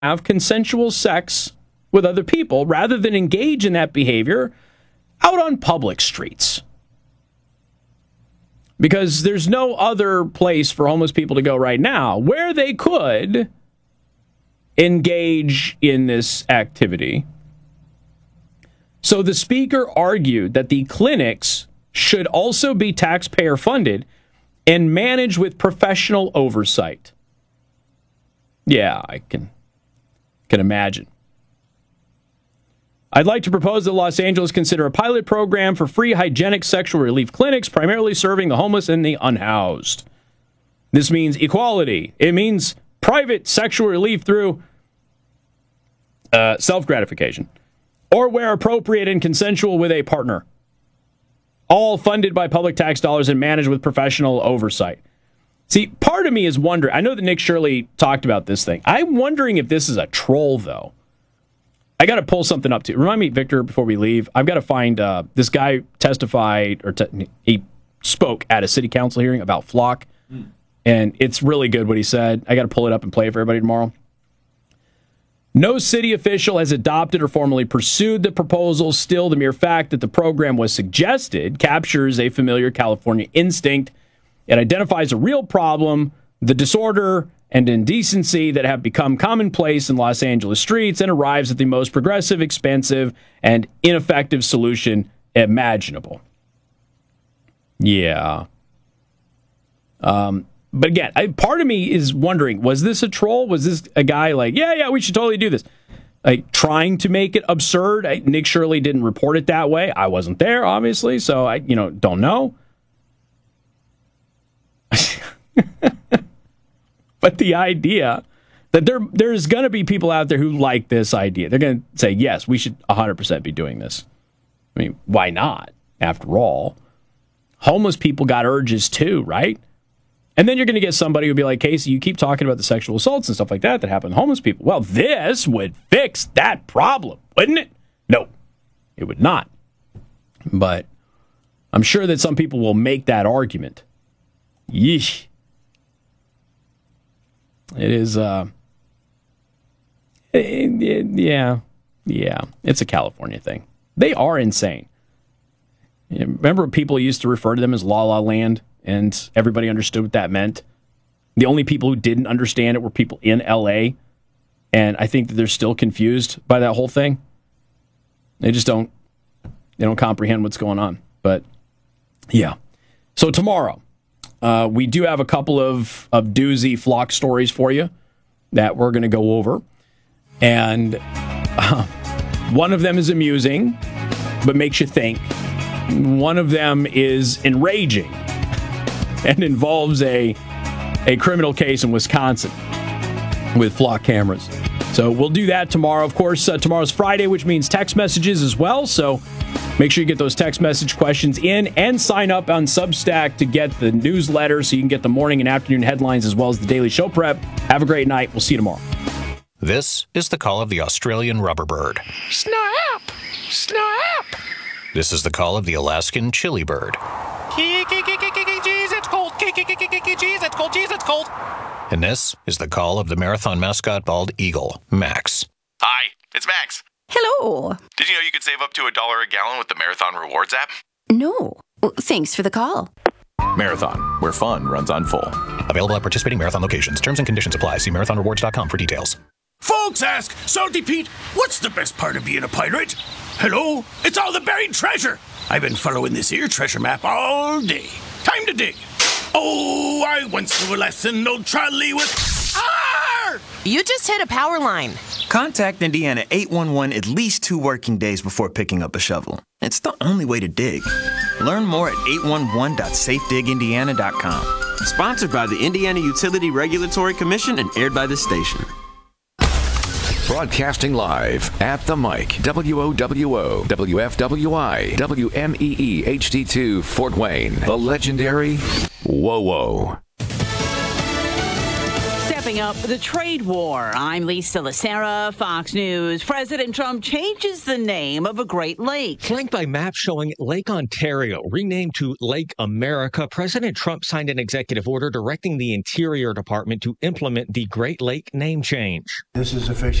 have consensual sex with other people rather than engage in that behavior out on public streets. Because there's no other place for homeless people to go right now where they could engage in this activity. So the speaker argued that the clinics should also be taxpayer funded and managed with professional oversight. Yeah, I can imagine. I'd like to propose that Los Angeles consider a pilot program for free hygienic sexual relief clinics, primarily serving the homeless and the unhoused. This means equality. It means private sexual relief through self-gratification, or where appropriate and consensual with a partner. All funded by public tax dollars and managed with professional oversight. See, part of me is wondering, I know that Nick Shirley talked about this thing. I'm wondering if this is a troll, though. I got to pull something up, too. Remind me, Victor, before we leave, I've got to find, this guy testified, or he spoke at a city council hearing about Flock, and it's really good what he said. I got to pull it up and play it for everybody tomorrow. No city official has adopted or formally pursued the proposal. Still, the mere fact that the program was suggested captures a familiar California instinct. It identifies a real problem, the disorder and indecency that have become commonplace in Los Angeles streets, and arrives at the most progressive, expensive, and ineffective solution imaginable. Yeah. But again, part of me is wondering, was this a troll? Was this a guy like, yeah, we should totally do this? Like, trying to make it absurd? Nick Shirley didn't report it that way. I wasn't there, obviously, so I don't know. But the idea that there's going to be people out there who like this idea. They're going to say, yes, we should 100% be doing this. I mean, why not? After all, homeless people got urges too, right? And then you're going to get somebody who'll be like, Casey, you keep talking about the sexual assaults and stuff like that happen to homeless people. Well, this would fix that problem, wouldn't it? No, it would not. But I'm sure that some people will make that argument. Yeesh. It is, yeah, it's a California thing. They are insane. Remember people used to refer to them as La La Land, and everybody understood what that meant? The only people who didn't understand it were people in L.A., and I think that they're still confused by that whole thing. They just don't comprehend what's going on. But, yeah. So tomorrow, we do have a couple of doozy Flock stories for you that we're going to go over. And one of them is amusing, but makes you think. One of them is enraging and involves a criminal case in Wisconsin with Flock cameras. So we'll do that tomorrow. Of course, tomorrow's Friday, which means text messages as well. So make sure you get those text message questions in and sign up on Substack to get the newsletter so you can get the morning and afternoon headlines as well as the daily show prep. Have a great night. We'll see you tomorrow. This is the call of the Australian rubberbird. Snap! Snap! This is the call of the Alaskan chili bird. Jeez, it's cold. Jeez, it's cold. Jeez, it's cold. And this is the call of the marathon mascot bald eagle, Max. Hi, it's Max. Hello. Did you know you could save up to $1 a gallon with the Marathon Rewards app? No. Thanks for the call. Marathon, where fun runs on full. Available at participating Marathon locations. Terms and conditions apply. See marathonrewards.com for details. Folks ask, Salty Pete, what's the best part of being a pirate? Hello, it's all the buried treasure. I've been following this here treasure map all day. Time to dig. Oh, I once knew a lesson, no trolley with... Arr! You just hit a power line. Contact Indiana 811 at least 2 working days before picking up a shovel. It's the only way to dig. Learn more at 811.safedigindiana.com. Sponsored by the Indiana Utility Regulatory Commission and aired by this station. Broadcasting live at the mic, WOWO, WFWI, WMEE HD2 Fort Wayne, the legendary WOWO. Wrapping up the trade war. I'm Lisa Lacera, Fox News. President Trump changes the name of a Great Lake. Flanked by maps showing Lake Ontario, renamed to Lake America, President Trump signed an executive order directing the Interior Department to implement the Great Lake name change. This is official.